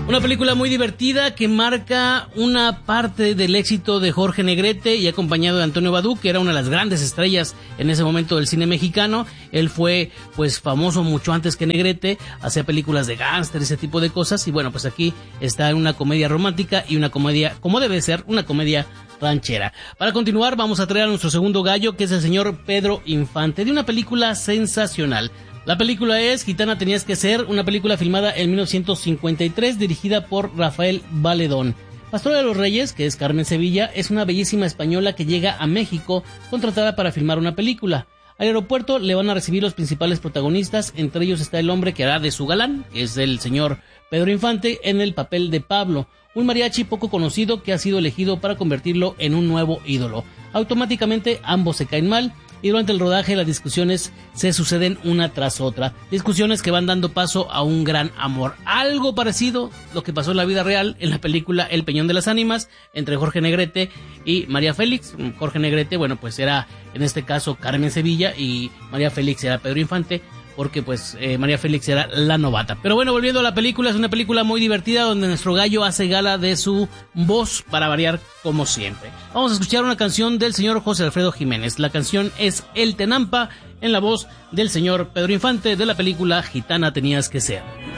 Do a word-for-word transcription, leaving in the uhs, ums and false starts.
Una película muy divertida que marca una parte del éxito de Jorge Negrete y acompañado de Antonio Badú, que era una de las grandes estrellas en ese momento del cine mexicano. Él fue pues famoso mucho antes que Negrete, hacía películas de gángster, ese tipo de cosas, y bueno, pues aquí está una comedia romántica y una comedia, como debe ser, una comedia ranchera. Para continuar vamos a traer a nuestro segundo gallo, que es el señor Pedro Infante, de una película sensacional. La película es Gitana Tenías que Ser, una película filmada en mil novecientos cincuenta y tres, dirigida por Rafael Valedón. Pastora de los Reyes, que es Carmen Sevilla, es una bellísima española que llega a México contratada para filmar una película. Al aeropuerto le van a recibir los principales protagonistas, entre ellos está el hombre que hará de su galán, que es el señor Pedro Infante, en el papel de Pablo, un mariachi poco conocido que ha sido elegido para convertirlo en un nuevo ídolo. Automáticamente ambos se caen mal, y durante el rodaje las discusiones se suceden una tras otra, discusiones que van dando paso a un gran amor. Algo parecido lo que pasó en la vida real en la película El Peñón de las Ánimas, entre Jorge Negrete y María Félix. Jorge Negrete, bueno, pues era en este caso Carmen Sevilla y María Félix era Pedro Infante, porque pues eh, María Félix era la novata. Pero bueno, volviendo a la película, es una película muy divertida donde nuestro gallo hace gala de su voz para variar como siempre. Vamos a escuchar una canción del señor José Alfredo Jiménez. La canción es El Tenampa, en la voz del señor Pedro Infante, de la película Gitana Tenías que Ser.